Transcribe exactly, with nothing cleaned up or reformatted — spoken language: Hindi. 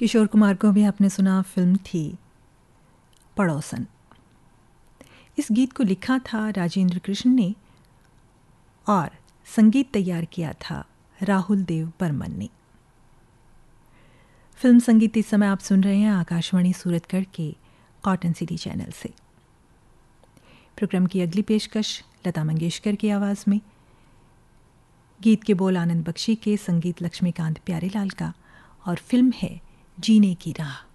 किशोर कुमार को भी आपने सुना, फिल्म थी पड़ोसन। इस गीत को लिखा था राजेंद्र कृष्ण ने और संगीत तैयार किया था राहुल देव बर्मन ने। फिल्म संगीत इस समय आप सुन रहे हैं आकाशवाणी सूरतगढ़ के कॉटन सिटी चैनल से। प्रोग्राम की अगली पेशकश लता मंगेशकर की आवाज़ में। गीत के बोल आनंद बख्शी के, संगीत लक्ष्मीकांत प्यारेलाल का, और फिल्म है जीने की राह।